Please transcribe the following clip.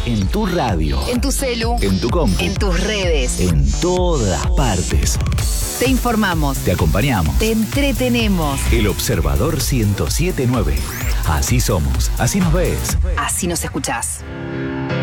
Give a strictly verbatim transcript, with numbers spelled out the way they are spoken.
En tu radio. En tu celu. En tu compu. En tus redes. En todas partes. Te informamos. Te acompañamos. Te entretenemos. El Observador ciento siete punto nueve. Así somos. Así nos ves. Así nos escuchás.